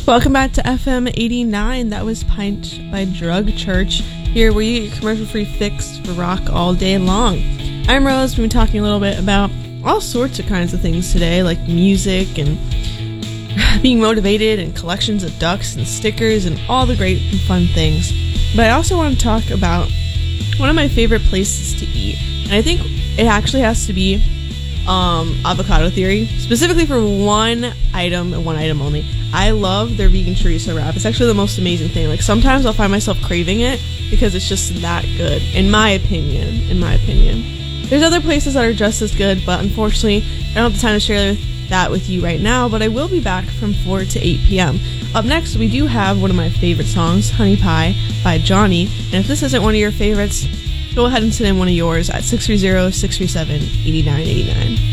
Welcome back to FM 89. That was Pint by Drug Church. Here where you get your commercial-free fix for rock all day long. I'm Rose. We've been talking a little bit about all sorts of kinds of things today, like music and being motivated and collections of ducks and stickers and all the great and fun things. But I also want to talk about one of my favorite places to eat. And I think it actually has to be Avocado Theory, specifically for one item and one item only. I love their vegan chorizo wrap. It's actually the most amazing thing. Like, sometimes I'll find myself craving it because it's just that good, in my opinion. There's other places that are just as good, but unfortunately I don't have the time to share that with you right now. But I will be back from 4 to 8 p.m. Up next, we do have one of my favorite songs, Honey Pie by Johnny. And if this isn't one of your favorites, go ahead and send in one of yours at 630-637-8989.